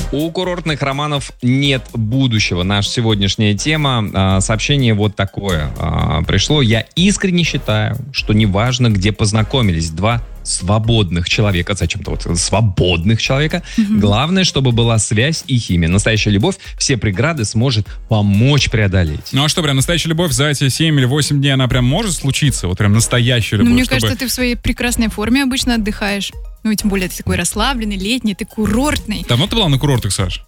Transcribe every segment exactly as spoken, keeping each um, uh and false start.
У курортных романов нет будущего. Наша сегодняшняя тема. Сообщение вот такое пришло. Я искренне считаю, что неважно, где познакомились два свободных человека, зачем-то вот свободных человека. Mm-hmm. Главное, чтобы была связь и химия. Настоящая любовь все преграды сможет помочь преодолеть. Ну а что, прям настоящая любовь за эти семь или восемь дней, она прям может случиться? Вот прям настоящая любовь? Ну, мне чтобы... кажется, ты в своей прекрасной форме обычно отдыхаешь. Ну, тем более, ты такой расслабленный, летний, ты курортный. Давно ты была на курортах, Саш?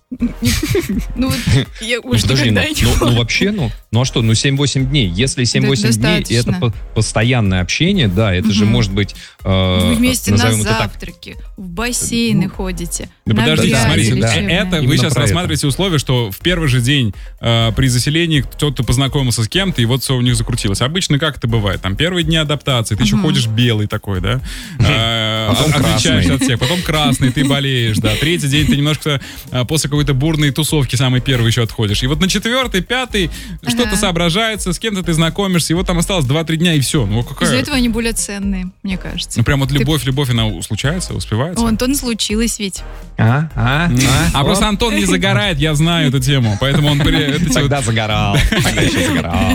Ну, я уже Подожди, никогда ну, не ну, была. ну вообще, ну, ну а что, ну семь-восемь дней. Если семь-восемь дней, и это по- постоянное общение, да, это Мгм. же может быть, э, Вы вместе на назовем это так. завтраки, в бассейны ходите. Да на подождите, пляже смотрите, да, лечебные. это вы Именно сейчас про это. рассматриваете условия, что в первый же день э, при заселении кто-то познакомился с кем-то, и вот все у них закрутилось. Обычно как это бывает? Там первые дни адаптации, ты еще Мгм. ходишь белый такой, да? Э, Потом Отличаешься красный. от всех. Потом красный, ты болеешь, да. Третий день ты немножко э, после какой-то бурной тусовки самый первый еще отходишь. И вот на четвертый, пятый что-то Ага. соображается, с кем-то ты знакомишься, и вот там осталось два-три дня, и все. Ну какая... Из-за этого они более ценные, мне кажется. Ну прям вот Ты- любовь, любовь, она случается, успевается? О, Антон, случилось ведь. А, а, М. а, А просто Антон не загорает, я знаю эту тему, поэтому он при- эти вот Тогда загорал. Тогда еще загорал.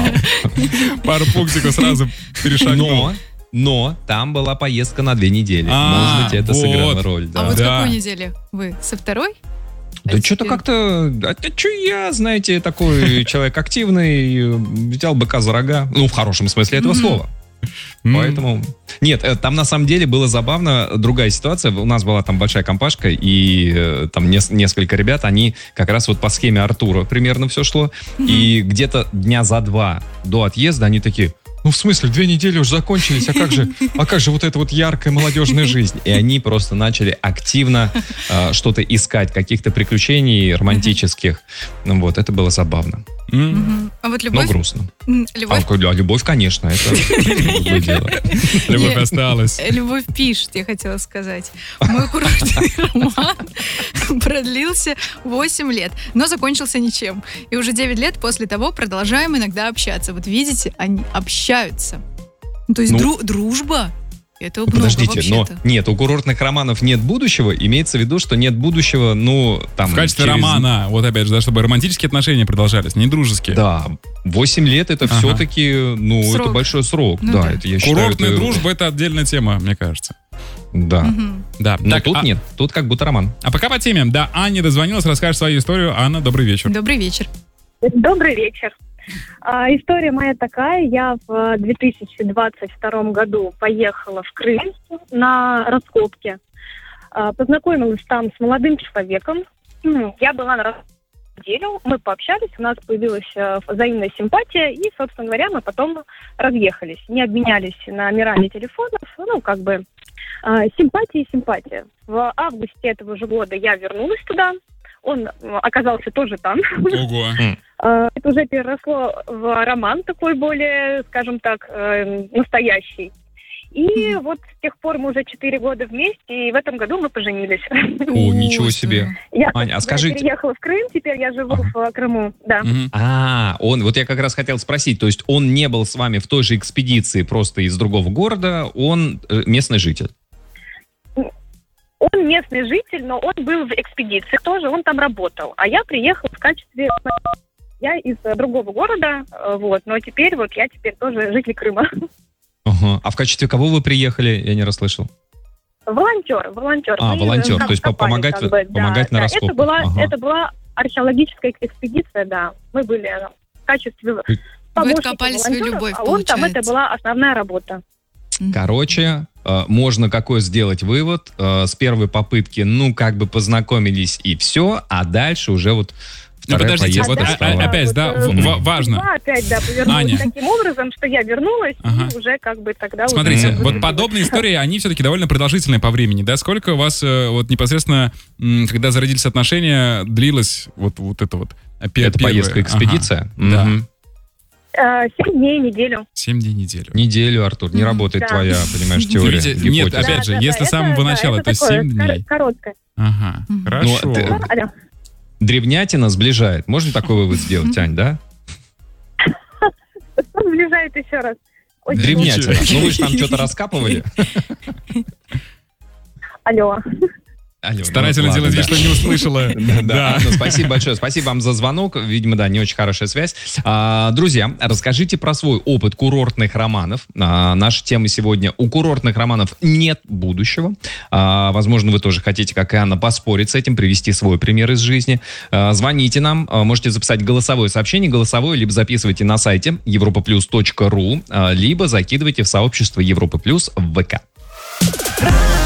пару пунктиков сразу перешагнул. Но, но там была поездка на две недели. А, Может быть, это вот. сыграло роль. Да, А вот с Да. какой недели вы? Со второй? Да А что-то теперь- как-то... А что я, знаете, такой человек активный, взял быка за рога. Ну, в хорошем смысле этого Мгм. слова. М. Поэтому... Нет, э, там на самом деле было забавно. Другая ситуация. У нас была там большая компашка, и э, там нес- несколько ребят, они как раз вот по схеме Артура примерно все шло. И где-то дня за два до отъезда они такие... Ну, в смысле, две недели уже закончились, а как же, а как же вот эта вот яркая молодежная жизнь? И они просто начали активно э, что-то искать, каких-то приключений романтических. Ну, вот, это было забавно, М. Мгм. А вот но любовь... грустно. М, А, Любовь... а любовь, конечно, это другое дело. Любовь Не, осталась. э, Любовь пишет, я хотела сказать. Мой курортный роман продлился восемь лет, но закончился ничем. И уже девять лет после того продолжаем иногда общаться. Вот видите, они общаются. Ну, то есть Ну, дру- дружба. Это Ну, много подождите, но вообще-то. нет, у курортных романов нет будущего, имеется в виду, что нет будущего, ну, там... В качестве через- романа, вот опять же, да, чтобы романтические отношения продолжались, не дружеские. Да, восемь лет это Ага. все-таки, ну, Срок. это большой срок. Ну да, да. это я считаю... Курортная это- дружба — это отдельная тема, мне кажется. Да. Мгм. Да. Но Так, тут а, нет, тут как будто роман. А пока по теме. Да, Аня дозвонилась, расскажет свою историю. Анна, добрый вечер. Добрый вечер. Добрый вечер. А, история моя такая. Я в две тысячи двадцать втором году поехала в Крым на раскопки. А, познакомилась там с молодым человеком. М, Я была на раскопке неделю, мы пообщались, у нас появилась э, взаимная симпатия, и, собственно говоря, мы потом разъехались. Не обменялись номерами телефонов, ну, как бы э, симпатия и симпатия. В августе этого же года я вернулась туда. Он э, оказался тоже там. Ого. Э, Это уже переросло в роман такой более, скажем так, э, настоящий. И вот с тех пор мы уже четыре года вместе, и в этом году мы поженились. О, ничего себе. Я, Аня, а я скажите- переехала в Крым, теперь я живу Ага. в э, Крыму, да. Мгм. А, он, вот я как раз хотел спросить, то есть он не был с вами в той же экспедиции, просто из другого города, он э, местный житель? Он местный житель, но он был в экспедиции тоже, он там работал. А я приехала в качестве... Я из э, другого города, э, вот, но теперь вот я теперь тоже житель Крыма. Ага. А в качестве кого вы приехали? Я не расслышал. Волонтер, волонтер. А, Мы, волонтер, э, то есть копали, помогать как в- бы, помогать на да. раскопках. Это была, Ага. это была археологическая экспедиция, да. Мы были в качестве Вы помощника откопали свою волонтеров, любовь, а он там, это получается. была основная работа. Короче, э, можно какой сделать вывод. Э, с первой попытки, ну, как бы познакомились и все, а дальше уже вот Ну, вторая подождите, поездка вот А а- стала. а- опять, да, вот, э, в- ва- важно. Судьба опять, да, повернулась Аня. таким образом, что я вернулась, Ага. и уже как бы тогда... уже Смотрите, Мгм. вот подобные истории, они все-таки довольно продолжительные по времени, да? Сколько у вас э, вот непосредственно, м, когда зародились отношения, длилось вот, вот это вот? э, пе- Это первое? поездка, экспедиция? Ага. Да. Мгм. Э, Семь дней, неделю. Семь дней неделю. Неделю, Артур, не Мгм. работает Да. твоя, понимаешь, теория. Видите, нет, гипотеза. опять же, Да, да, если да, с самого это- да, начала, это то такое семь кор- дней. Короткое. Ага, Мгм. хорошо. Ну, ты- Алло. Древнятина сближает. Можно такой вывод сделать, Ань, да? Что сближает еще раз? Очень Древнятина. Ничего. Ну вы же там что-то раскапывали. Алло. Алена, Старательно ну, делать ладно, вид, что не услышала. Да, Анна, спасибо большое. Спасибо вам за звонок. Видимо, да, не очень хорошая связь. А, друзья, расскажите про свой опыт курортных романов. А, наша тема сегодня: у курортных романов нет будущего. А, возможно, вы тоже хотите, как и Анна, поспорить с этим, привести свой пример из жизни. А, звоните нам. А, можете записать голосовое сообщение. Голосовое либо записывайте на сайте европа плюс точка ру, а, либо закидывайте в сообщество Европа Плюс в ВК.